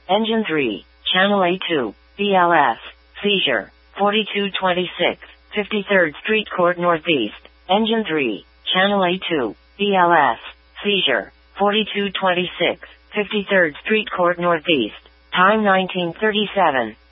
Engine 3, Channel A2, BLS, seizure, 4226, 53rd Street Court Northeast. Engine 3, Channel A2, BLS, seizure, 4226, 53rd Street Court Northeast. Time 1937.